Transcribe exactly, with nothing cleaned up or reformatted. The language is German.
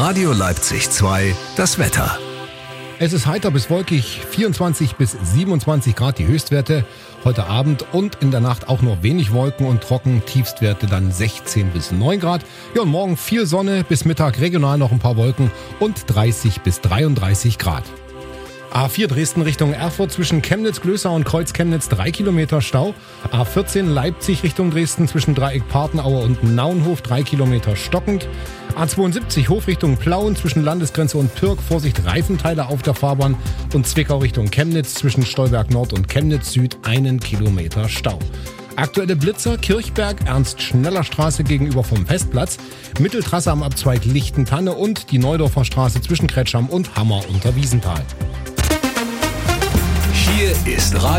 Radio Leipzig zwei, das Wetter. Es ist heiter bis wolkig, vierundzwanzig bis siebenundzwanzig Grad die Höchstwerte. Heute Abend und in der Nacht auch nur wenig Wolken und trocken, Tiefstwerte dann sechzehn bis neun Grad. Ja, und morgen viel Sonne, bis Mittag regional noch ein paar Wolken und dreißig bis dreiunddreißig Grad. A vier Dresden Richtung Erfurt zwischen Chemnitz-Glößau und Kreuz-Chemnitz drei Kilometer Stau. A vierzehn Leipzig Richtung Dresden zwischen Dreieck Partenaue und Naunhof drei Kilometer stockend. A zweiundsiebzig Hof Richtung Plauen zwischen Landesgrenze und Pirk, Vorsicht Reifenteile auf der Fahrbahn. Und Zwickau Richtung Chemnitz zwischen Stolberg Nord und Chemnitz Süd einen Kilometer Stau. Aktuelle Blitzer Kirchberg, Ernst-Schneller-Straße gegenüber vom Festplatz, Mitteltrasse am Abzweig Lichtentanne und die Neudorfer Straße zwischen Kretscham und Hammer unter Wiesenthal. Hier ist Radio